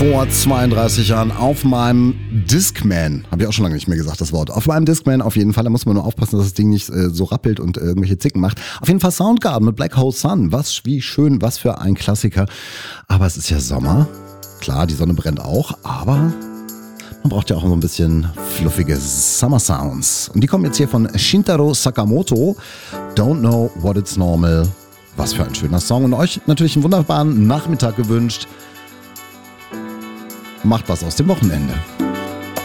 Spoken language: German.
Vor 32 Jahren auf meinem Discman, habe ich auch schon lange nicht mehr gesagt, das Wort, auf meinem Discman auf jeden Fall, da muss man nur aufpassen, dass das Ding nicht so rappelt und irgendwelche Zicken macht. Auf jeden Fall Soundgarden mit Black Hole Sun, wie schön, was für ein Klassiker. Aber es ist ja Sommer, klar, die Sonne brennt auch, aber man braucht ja auch so ein bisschen fluffige Summer Sounds. Und die kommen jetzt hier von Shintaro Sakamoto, Don't Know What It's Normal. Was für ein schöner Song und euch natürlich einen wunderbaren Nachmittag gewünscht. Macht was aus dem Wochenende.